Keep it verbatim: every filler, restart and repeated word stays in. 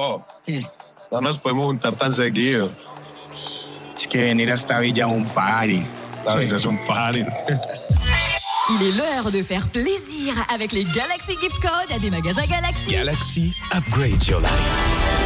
Oh, no nos podemos juntar tan seguido. Es que venir hasta Villa es un party. La vida es un party. Il est l'heure de faire plaisir avec les Galaxy Gift Codes à des magasins Galaxy. Galaxy, upgrade your life.